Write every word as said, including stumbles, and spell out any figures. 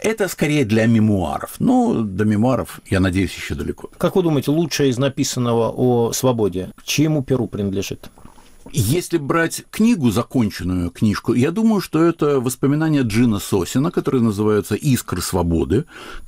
Это скорее для мемуаров. Ну, до мемуаров, я надеюсь, еще далеко. Как вы думаете, лучшее из написанного о свободе к чьему перу принадлежит? Если брать книгу, законченную книжку, я думаю, что это воспоминания Джина Сосина, которые называются «Искры свободы»,